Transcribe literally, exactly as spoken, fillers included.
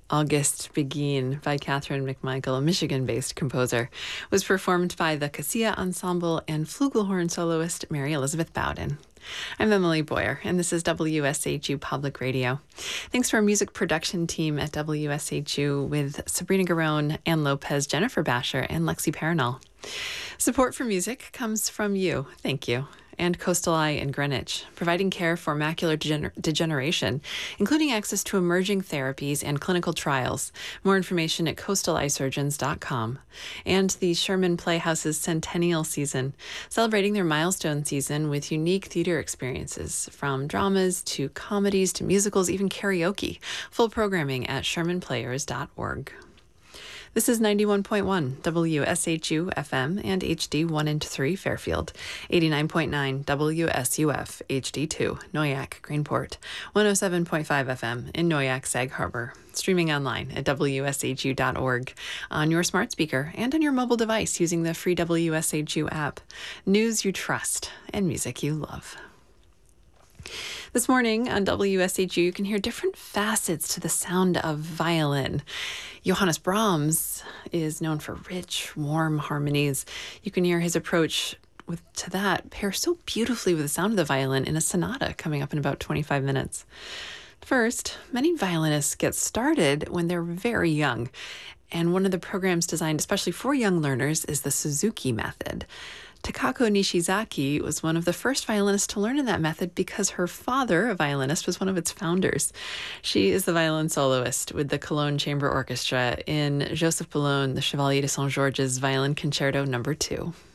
August Begin by Catherine McMichael, a Michigan-based composer, was performed by the Casilla Ensemble and flugelhorn soloist Mary Elizabeth Bowden. I'm Emily Boyer, and this is W S H U Public Radio. Thanks to our music production team at W S H U with Sabrina Garone, Ann Lopez, Jennifer Basher, and Lexi Paranol. Support for music comes from you. Thank you. And Coastal Eye in Greenwich, providing care for macular degener- degeneration, including access to emerging therapies and clinical trials. More information at coastal eye surgeons dot com. And the Sherman Playhouse's Centennial Season, celebrating their milestone season with unique theater experiences, from dramas to comedies to musicals, even karaoke. Full programming at sherman players dot org. This is ninety-one point one W S H U F M and H D one and three Fairfield, eighty-nine point nine W S U F H D two Noyac Greenport, one oh seven point five F M in Noyac Sag Harbor, streaming online at W S H U dot org on your smart speaker and on your mobile device using the free W S H U app. News you trust and music you love. This morning on W S H U, you can hear different facets to the sound of violin. Johannes Brahms is known for rich, warm harmonies. You can hear his approach with, to that pair so beautifully with the sound of the violin in a sonata coming up in about twenty-five minutes. First, many violinists get started when they're very young, and one of the programs designed especially for young learners is the Suzuki method. Takako Nishizaki was one of the first violinists to learn in that method because her father, a violinist, was one of its founders. She is the violin soloist with the Cologne Chamber Orchestra in Joseph Boulogne, the Chevalier de Saint-Georges Violin Concerto Number Two.